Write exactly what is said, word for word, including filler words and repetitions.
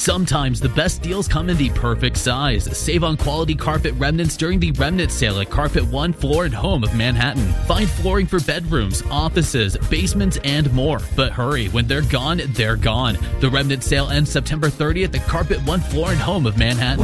Sometimes the best deals come in the perfect size. Save on quality carpet remnants during the remnant sale at Carpet One Floor and Home of Manhattan. Find flooring for bedrooms, offices, basements, and more. But hurry, when they're gone, they're gone. The remnant sale ends September thirtieth at Carpet One Floor and Home of Manhattan.